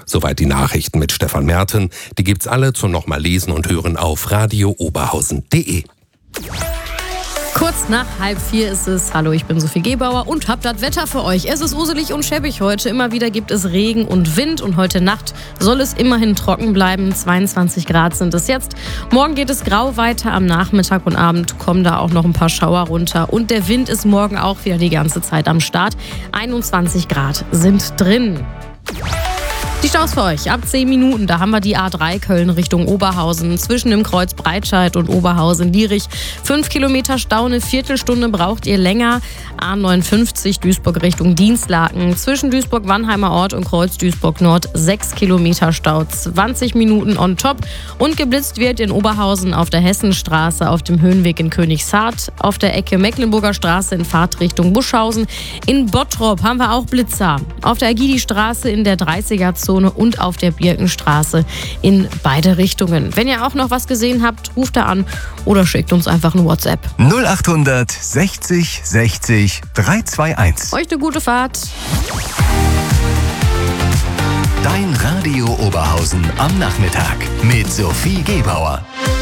Soweit die Nachrichten mit Stefan Merten. Die gibt's alle zum nochmal lesen und hören auf radiooberhausen.de. Kurz nach 3:30 ist es. Hallo, ich bin Sophie Gebauer und hab das Wetter für euch. Es ist uselig und schäbig heute. Immer wieder gibt es Regen und Wind und heute Nacht soll es immerhin trocken bleiben. 22 Grad sind es jetzt. Morgen geht es grau weiter. Am Nachmittag und Abend kommen da auch noch ein paar Schauer runter. Und der Wind ist morgen auch wieder die ganze Zeit am Start. 21 Grad sind drin. Die Staus für euch. Ab 10 Minuten, da haben wir die A3 Köln Richtung Oberhausen. Zwischen dem Kreuz Breitscheid und Oberhausen-Lierich. 5 Kilometer Stau, eine Viertelstunde braucht ihr länger. A59 Duisburg Richtung Dienstlaken. Zwischen Duisburg-Wannheimer Ort und Kreuz Duisburg-Nord 6 Kilometer Stau. 20 Minuten on top. Und geblitzt wird in Oberhausen auf der Hessenstraße, auf dem Höhenweg in Königshardt, auf der Ecke Mecklenburger Straße in Fahrtrichtung Buschhausen. In Bottrop haben wir auch Blitzer. Auf der Agidi-Straße in der 30er-Zone und auf der Birkenstraße in beide Richtungen. Wenn ihr auch noch was gesehen habt, ruft da an oder schickt uns einfach eine WhatsApp. 0800 60 60 321. Euch eine gute Fahrt. Dein Radio Oberhausen am Nachmittag mit Sophie Gebauer.